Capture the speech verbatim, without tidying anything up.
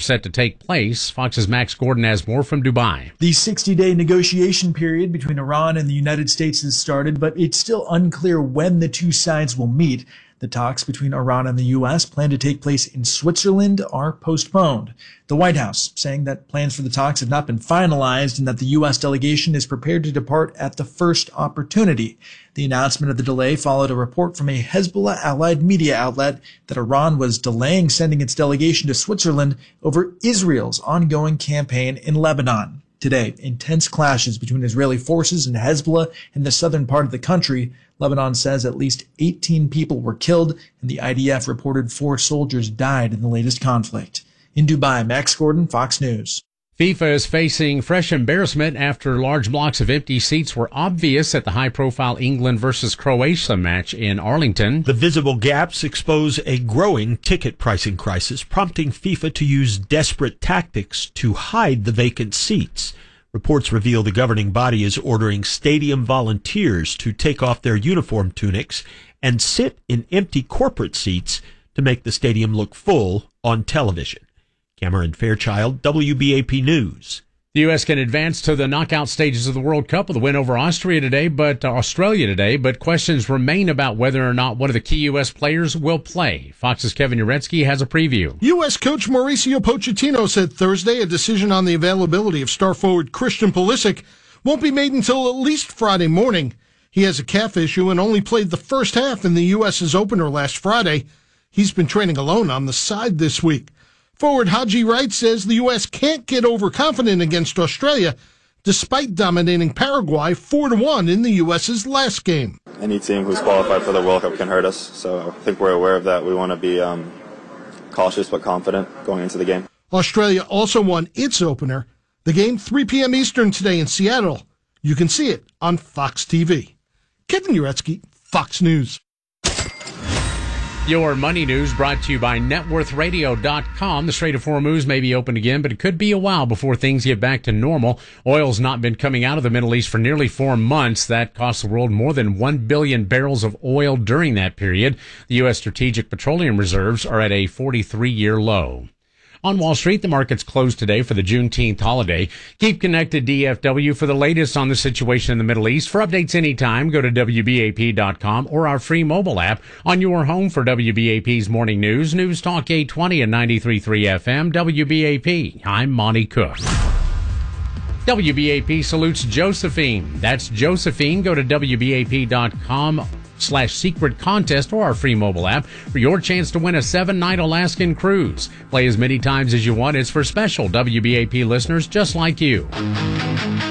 set to take place. Fox's Max Gordon has more from Dubai. The sixty-day negotiation period between Iran and the United States has started, but it's still unclear when the two sides will meet. The talks between Iran and the U S planned to take place in Switzerland are postponed. The White House saying that plans for the talks have not been finalized and that the U S delegation is prepared to depart at the first opportunity. The announcement of the delay followed a report from a Hezbollah-allied media outlet that Iran was delaying sending its delegation to Switzerland over Israel's ongoing campaign in Lebanon. Today, intense clashes between Israeli forces and Hezbollah in the southern part of the country. Lebanon says at least eighteen people were killed, and the I D F reported four soldiers died in the latest conflict. In Dubai, Max Gordon, Fox News. FIFA is facing fresh embarrassment after large blocks of empty seats were obvious at the high-profile England versus Croatia match in Arlington. The visible gaps expose a growing ticket pricing crisis, prompting FIFA to use desperate tactics to hide the vacant seats. Reports reveal the governing body is ordering stadium volunteers to take off their uniform tunics and sit in empty corporate seats to make the stadium look full on television. Cameron Fairchild, W B A P News. The U S can advance to the knockout stages of the World Cup with a win over Austria today, but uh, Australia today, but questions remain about whether or not one of the key U S players will play. Fox's Kevin Uretsky has a preview. U S coach Mauricio Pochettino said Thursday a decision on the availability of star forward Christian Pulisic won't be made until at least Friday morning. He has a calf issue and only played the first half in the U S's opener last Friday. He's been training alone on the side this week. Forward Haji Wright says the U S can't get overconfident against Australia, despite dominating Paraguay four to one in the U S's last game. Any team who's qualified for the World Cup can hurt us, so I think we're aware of that. We want to be um, cautious but confident going into the game. Australia also won its opener. The game three p.m. Eastern today in Seattle. You can see it on Fox T V. Kevin Uretsky, Fox News. Your money news brought to you by net worth radio dot com. The Strait of Hormuz may be open again, but it could be a while before things get back to normal. Oil's not been coming out of the Middle East for nearly four months. That cost the world more than one billion barrels of oil during that period. The U S Strategic Petroleum Reserves are at a forty-three year low. On Wall Street, the markets closed today for the Juneteenth holiday. Keep connected D F W for the latest on the situation in the Middle East. For updates anytime, go to W B A P dot com or our free mobile app on your home for W B A P's Morning News. News Talk eight twenty and ninety-three point three F M, W B A P. I'm Monty Cook. W B A P salutes Josephine. That's Josephine. Go to W B A P dot com slash secret contest or our free mobile app for your chance to win a seven-night Alaskan cruise. Play as many times as you want. It's for special W B A P listeners just like you.